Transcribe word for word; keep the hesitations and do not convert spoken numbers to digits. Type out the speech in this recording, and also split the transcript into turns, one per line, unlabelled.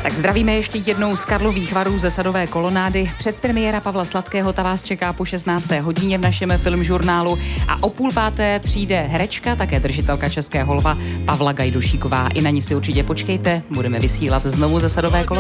Tak zdravíme ještě jednou z Karlových Varů ze Sadové kolonády. Předpremiéra Pavla Sladkého, ta vás čeká po šestnácté hodině v našem filmžurnálu a o půl páté přijde herečka, také držitelka Českého lva Pavla Gajdušíková. I na ní si určitě počkejte, budeme vysílat znovu ze Sadové kolonády.